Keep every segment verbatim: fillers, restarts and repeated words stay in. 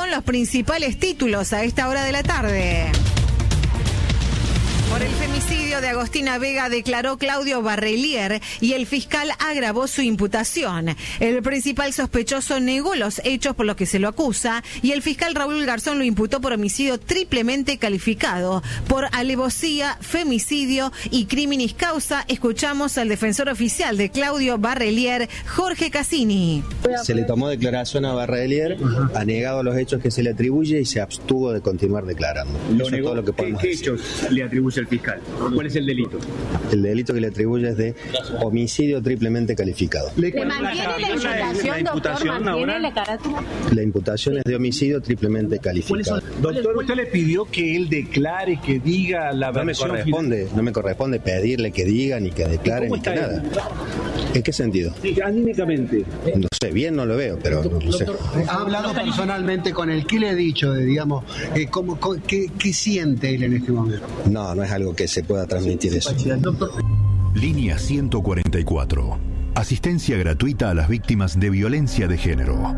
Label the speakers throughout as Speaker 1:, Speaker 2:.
Speaker 1: con los principales títulos a esta hora de la tarde. Por el femicidio de Agostina Vega declaró Claudio Barrelier y el fiscal agravó su imputación. El principal sospechoso negó los hechos por los que se lo acusa y el fiscal Raúl Garzón lo imputó por homicidio triplemente calificado, por alevosía, femicidio y criminis causa. Escuchamos al defensor oficial de Claudio Barrelier, Jorge Cassini.
Speaker 2: Se le tomó declaración a Barrelier, ha negado los hechos que se le atribuye y se abstuvo de continuar declarando.
Speaker 3: Lo
Speaker 2: Eso
Speaker 3: negó.
Speaker 2: es todo lo que podemos
Speaker 3: ¿Qué, qué
Speaker 2: decir.
Speaker 3: hechos le atribuye el fiscal? ¿Cuál es el delito?
Speaker 2: El delito que le atribuye es de homicidio triplemente calificado.
Speaker 4: ¿Le mantiene la imputación, doctor? ¿Mantiene la carátula?
Speaker 2: La imputación es de homicidio triplemente calificado.
Speaker 5: Doctor, ¿usted le pidió que él declare, que diga la
Speaker 2: No me
Speaker 5: versión
Speaker 2: corresponde,
Speaker 5: final?
Speaker 2: no me corresponde pedirle que diga, ni que declare,
Speaker 5: ¿Cómo
Speaker 2: ni que
Speaker 5: está
Speaker 2: nada.
Speaker 5: él?
Speaker 2: ¿En qué sentido?
Speaker 5: Sí, anímicamente.
Speaker 2: No sé, bien no lo veo, pero no sé.
Speaker 6: ¿Ha hablado personalmente con él? ¿Qué le ha dicho, de, digamos, eh, cómo, cómo- qué, qué siente él en este momento?
Speaker 2: No, no es algo que se pueda transmitir eso.
Speaker 7: Línea ciento cuarenta y cuatro. Asistencia gratuita a las víctimas de violencia de género.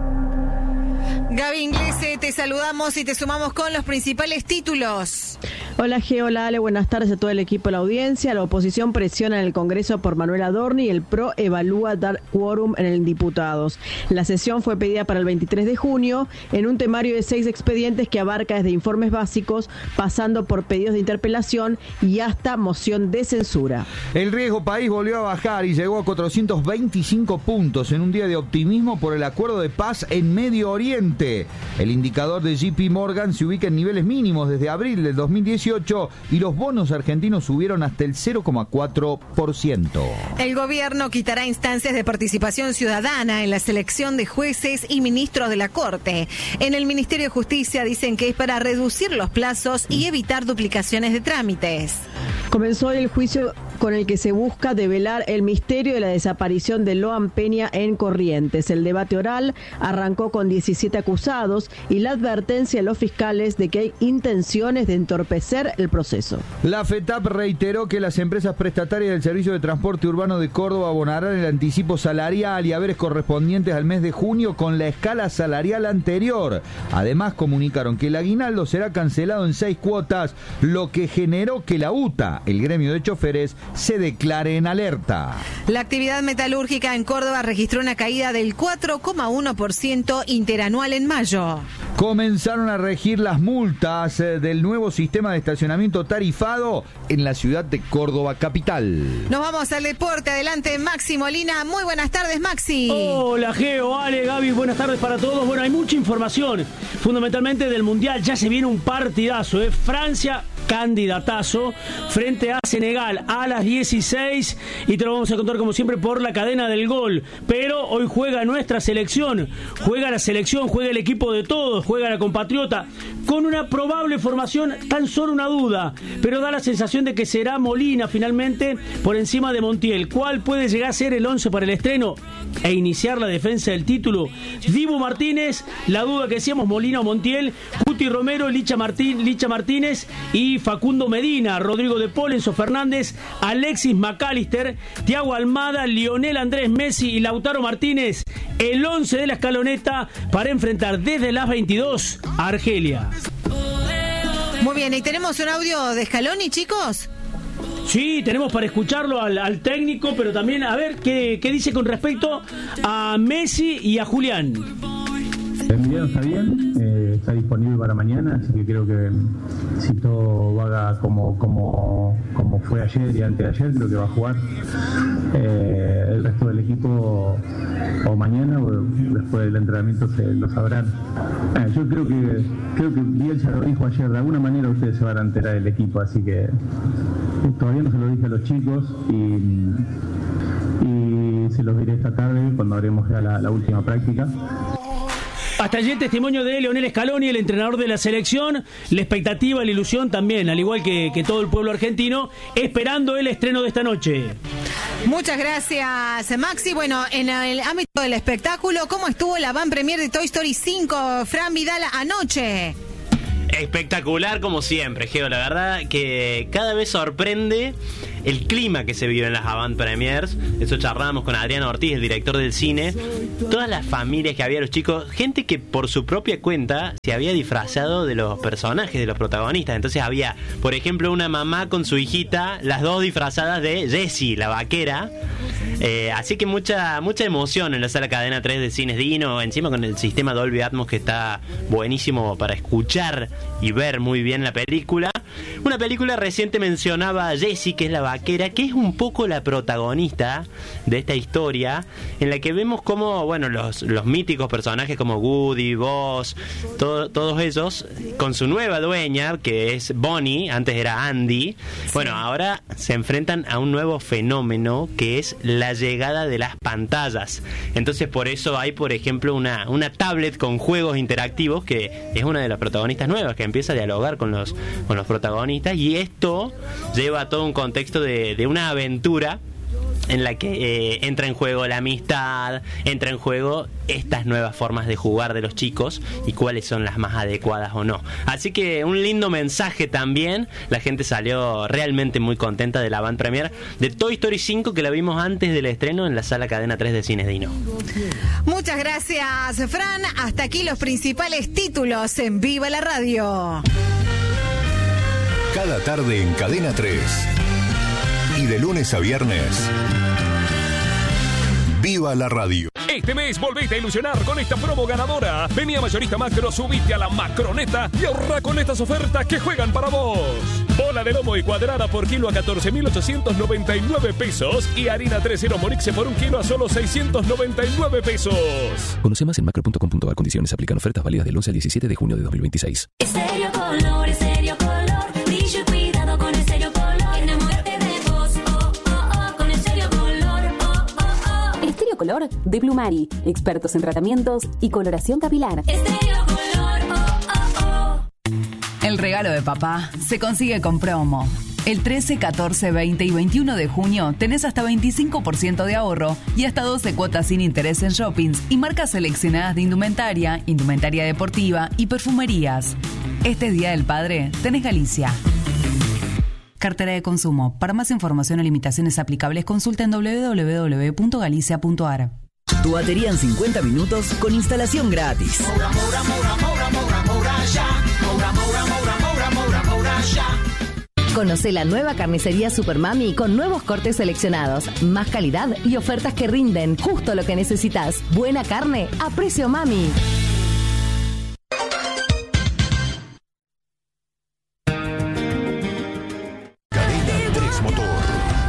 Speaker 1: Gaby Inglese, te saludamos y te sumamos con los principales títulos.
Speaker 8: Hola G, hola Ale, buenas tardes a todo el equipo de la audiencia. La oposición presiona en el Congreso por Manuel Adorni y el P R O evalúa dar quórum en el diputados. La sesión fue pedida para el veintitrés de junio en un temario de seis expedientes que abarca desde informes básicos, pasando por pedidos de interpelación y hasta moción de censura.
Speaker 9: El riesgo país volvió a bajar y llegó a cuatrocientos veinticinco puntos en un día de optimismo por el acuerdo de paz en Medio Oriente. El indicador de J P Morgan se ubica en niveles mínimos desde abril del dos mil dieciocho y los bonos argentinos subieron hasta el cero coma cuatro por ciento.
Speaker 1: El gobierno quitará instancias de participación ciudadana en la selección de jueces y ministros de la Corte. En el Ministerio de Justicia dicen que es para reducir los plazos y evitar duplicaciones de trámites.
Speaker 8: Comenzó hoy el juicio con el que se busca develar el misterio de la desaparición de Loan Peña en Corrientes. El debate oral arrancó con diecisiete acusados y la advertencia a los fiscales de que hay intenciones de entorpecer el proceso.
Speaker 9: La FETAP reiteró que las empresas prestatarias del Servicio de Transporte Urbano de Córdoba abonarán el anticipo salarial y haberes correspondientes al mes de junio con la escala salarial anterior. Además, comunicaron que el aguinaldo será cancelado en seis cuotas, lo que generó que la U T A, el gremio de choferes, se declare en alerta.
Speaker 1: La actividad metalúrgica en Córdoba registró una caída del cuatro coma uno por ciento interanual en mayo.
Speaker 9: Comenzaron a regir las multas eh, del nuevo sistema de estacionamiento tarifado en la ciudad de Córdoba capital.
Speaker 1: Nos vamos al deporte. Adelante, Maxi Molina. Muy buenas tardes, Maxi.
Speaker 10: Hola, Geo, Ale, Gaby, buenas tardes para todos. Bueno, hay mucha información, fundamentalmente del Mundial. Ya se viene un partidazo, ¿eh? Francia, candidatazo, frente a Senegal a las dieciséis, y te lo vamos a contar como siempre por la cadena del gol. Pero hoy juega nuestra selección, juega la selección, juega el equipo de todos, juega la compatriota, con una probable formación, tan solo una duda, pero da la sensación de que será Molina finalmente por encima de Montiel. ¿Cuál puede llegar a ser el once para el estreno e iniciar la defensa del título? Dibu Martínez, la duda que decíamos, Molina o Montiel, Cuti Romero, Licha, Martín, Licha Martínez y Facundo Medina, Rodrigo de Paul, Enzo Fernández, Alexis McAllister, Thiago Almada, Lionel Andrés Messi y Lautaro Martínez. El once de la escaloneta para enfrentar desde las veintidós a Argelia.
Speaker 1: Muy bien, ¿y tenemos un audio de Scaloni, chicos?
Speaker 10: Sí, tenemos para escucharlo al, al técnico, pero también a ver qué, qué dice con respecto a Messi y a Julián.
Speaker 11: El video está bien, eh, está disponible para mañana, así que creo que si todo va como, como, como fue ayer y antes de ayer, creo que va a jugar. Eh, el resto del equipo o mañana o después del entrenamiento se lo sabrán. Eh, yo creo que creo que Bielsa lo dijo ayer, de alguna manera ustedes se van a enterar del equipo, así que todavía no se lo dije a los chicos y, y se los diré esta tarde cuando haremos ya la, la última práctica.
Speaker 10: Hasta allí el testimonio de Leonel Scaloni, el entrenador de la selección, la expectativa, la ilusión también, al igual que, que todo el pueblo argentino, esperando el estreno de esta noche.
Speaker 1: Muchas gracias, Maxi. Bueno, en el ámbito del espectáculo, ¿cómo estuvo la van premier de Toy Story cinco, Fran Vidal, anoche?
Speaker 12: Espectacular como siempre, Geo, la verdad que cada vez sorprende el clima que se vive en las avant premiers. Eso charlábamos con Adrián Ortiz, el director del cine. Todas las familias que había, los chicos, gente que por su propia cuenta se había disfrazado de los personajes, de los protagonistas. Entonces había, por ejemplo, una mamá con su hijita, las dos disfrazadas de Jessie, la vaquera. Eh, así que mucha mucha emoción en la sala Cadena tres de Cines Dino, encima con el sistema Dolby Atmos que está buenísimo para escuchar y ver muy bien la película. Una película reciente mencionaba a Jessie, que es la vaquera, que es un poco la protagonista de esta historia, en la que vemos como, bueno, los, los míticos personajes como Woody, Buzz, todo, todos ellos, con su nueva dueña, que es Bonnie, antes era Andy, bueno, ahora se enfrentan a un nuevo fenómeno, que es la llegada de las pantallas. Entonces por eso hay, por ejemplo, una, una tablet con juegos interactivos, que es una de las protagonistas nuevas, que empieza a dialogar con los, con los protagonistas, y esto lleva a todo un contexto de, de una aventura en la que eh, entra en juego la amistad, entra en juego estas nuevas formas de jugar de los chicos y cuáles son las más adecuadas o no. Así que un lindo mensaje también. La gente salió realmente muy contenta de la avant premiere de Toy Story cinco, que la vimos antes del estreno en la sala Cadena tres de Cines Dino.
Speaker 1: Muchas gracias, Fran. Hasta aquí los principales títulos en Viva la Radio.
Speaker 7: Cada tarde en Cadena tres. Y de lunes a viernes, ¡Viva la Radio!
Speaker 13: Este mes volvete a ilusionar con esta promo ganadora. Vení a Mayorista Macro, subite a la Macroneta y ahorra con estas ofertas que juegan para vos. Bola de lomo y cuadrada por kilo a catorce mil ochocientos noventa y nueve pesos y harina tres cero Morixe por un kilo a solo seiscientos noventa y nueve pesos.
Speaker 14: Conoce más en macro punto com punto a r. Condiciones aplican. Ofertas válidas del once al diecisiete de junio de dos mil veintiséis.
Speaker 15: Estéreo Color, Estéreo Color, brillo y cuidado con Estéreo Color. Enamórate de vos, oh, oh, oh, con Estéreo Color, oh, oh, oh.
Speaker 16: Estéreo Color de Blumari, expertos en tratamientos y coloración capilar.
Speaker 15: Estéreo Color, oh, oh, oh.
Speaker 17: El regalo de papá se consigue con promo. El trece, catorce, veinte y veintiuno de junio tenés hasta veinticinco por ciento de ahorro y hasta doce cuotas sin interés en shoppings y marcas seleccionadas de indumentaria, indumentaria deportiva y perfumerías. Este Día del Padre tenés Galicia. Cartera de consumo. Para más información o limitaciones aplicables, consulta en doble u doble u doble u punto galicia punto a r.
Speaker 18: Tu batería en cincuenta minutos con instalación gratis.
Speaker 15: Moura, moura, moura, moura, moura, moura, ya. Moura, moura, moura, moura, moura, moura, ya.
Speaker 16: Conoce la nueva carnicería Supermami con nuevos cortes seleccionados, más calidad y ofertas que rinden justo lo que necesitas. Buena carne a precio mami.